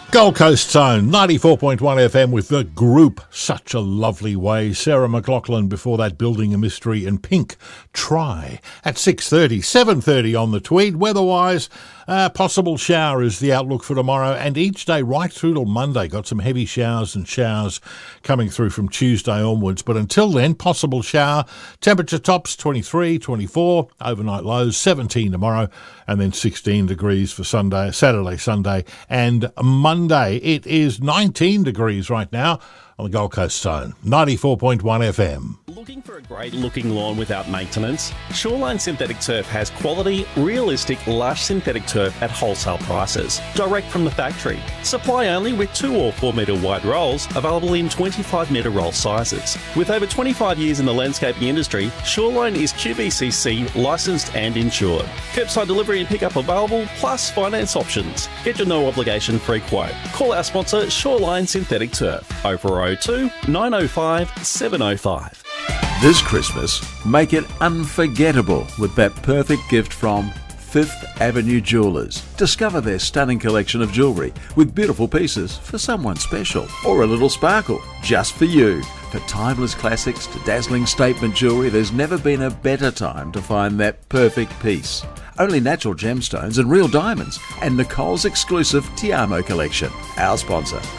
Gold Coast Zone, 94.1 FM with The Group, Such a Lovely Way. Sarah McLachlan before that, Building a Mystery in Pink. Try at 6:30, 7:30 on the Tweed. Weather-wise, possible shower is the outlook for tomorrow and each day right through till Monday. Got some heavy showers coming through from Tuesday onwards. But until then, possible shower. Temperature tops 23, 24, overnight lows 17 tomorrow and then 16 degrees for Saturday, Sunday and Monday. It is 19 degrees right now on the Gold Coast Zone, 94.1 FM. Looking for a great looking lawn without maintenance? Shoreline Synthetic Turf has quality, realistic, lush synthetic turf at wholesale prices, direct from the factory. Supply only with 2 or 4 metre wide rolls, available in 25 metre roll sizes. With over 25 years in the landscaping industry, Shoreline is QBCC licensed and insured. Curbside delivery and pickup available, plus finance options. Get your no obligation free quote. Call our sponsor Shoreline Synthetic Turf, 0402 905 705. This Christmas, make it unforgettable with that perfect gift from Fifth Avenue Jewelers. Discover their stunning collection of jewellery with beautiful pieces for someone special or a little sparkle just for you. For timeless classics to dazzling statement jewellery, there's never been a better time to find that perfect piece. Only natural gemstones and real diamonds, and Nicole's exclusive Ti Amo collection, our sponsor.